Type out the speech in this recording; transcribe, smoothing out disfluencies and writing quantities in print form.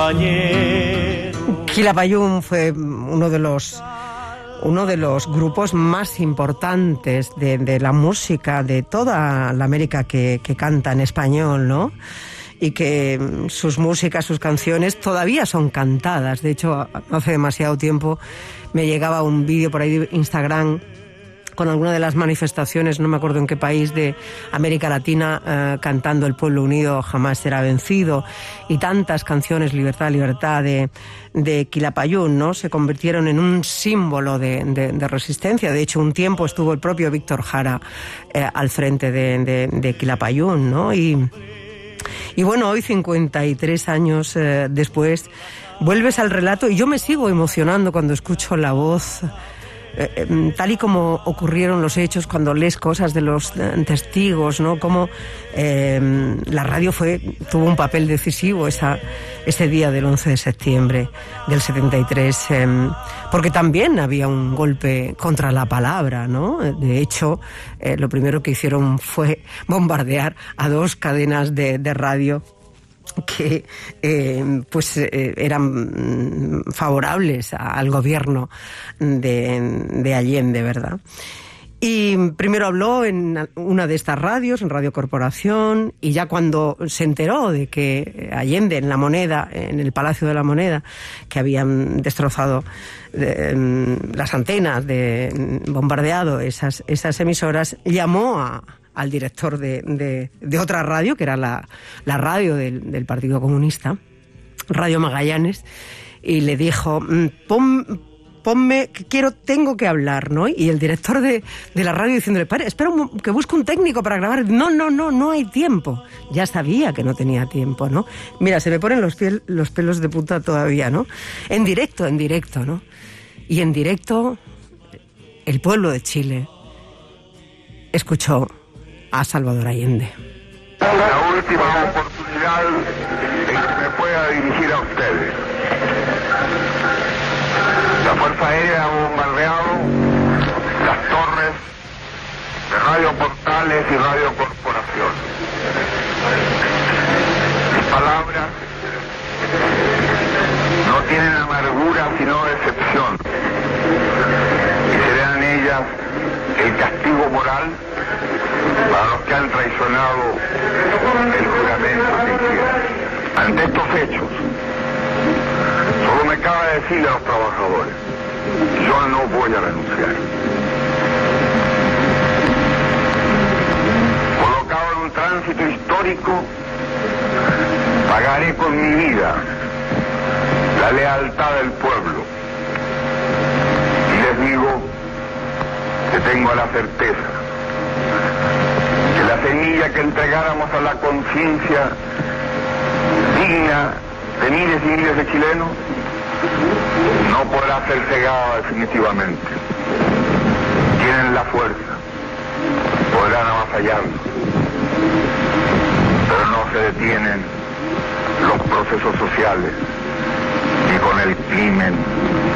compañero. Quilapayún fue uno de los grupos más importantes de la música de toda la América que canta en español, ¿no? Y que sus músicas, sus canciones todavía son cantadas. De hecho, no hace demasiado tiempo me llegaba un vídeo por ahí de Instagram con alguna de las manifestaciones, no me acuerdo en qué país de América Latina, cantando El pueblo unido jamás será vencido, y tantas canciones, Libertad, Libertad, de Quilapayún, ¿no? Se convirtieron en un símbolo de resistencia. De hecho, un tiempo estuvo el propio Víctor Jara al frente de Quilapayún, ¿no? Y bueno, hoy, 53 años después, vuelves al relato y yo me sigo emocionando cuando escucho la voz, tal y como ocurrieron los hechos, cuando lees cosas de los testigos, ¿no? Cómo la radio tuvo un papel decisivo ese día del 11 de septiembre del 73, porque también había un golpe contra la palabra, ¿no? De hecho, lo primero que hicieron fue bombardear a 2 cadenas de radio que eran favorables al gobierno de Allende, ¿verdad? Y primero habló en una de estas radios, en Radio Corporación, y ya cuando se enteró de que Allende, en La Moneda, en el Palacio de la Moneda, que habían destrozado las antenas, bombardeado esas emisoras, llamó al director de otra radio, que era la radio del Partido Comunista, Radio Magallanes, y le dijo: ponme, tengo que hablar, ¿no? Y el director de la radio diciéndole: espera que busque un técnico para grabar. No hay tiempo. Ya sabía que no tenía tiempo, ¿no? Mira, se me ponen los pelos de punta todavía, ¿no? En directo, ¿no? Y en directo, el pueblo de Chile escuchó a Salvador Allende. La última oportunidad en que me pueda dirigir a ustedes. La Fuerza Aérea ha bombardeado las torres de Radio Portales y Radio Corporación. Mis palabras no tienen amargura sino decepción, y serán ellas el castigo moral para los que han traicionado el juramento que hicieron. Ante estos hechos, solo me cabe decirle a los trabajadores: yo no voy a renunciar. Colocado en un tránsito histórico, pagaré con mi vida la lealtad del pueblo. Y les digo que tengo la certeza que la semilla que entregáramos a la conciencia digna de miles y miles de chilenos no podrá ser cegada definitivamente. Tienen la fuerza, podrán avasallarnos, pero no se detienen los procesos sociales ni con el crimen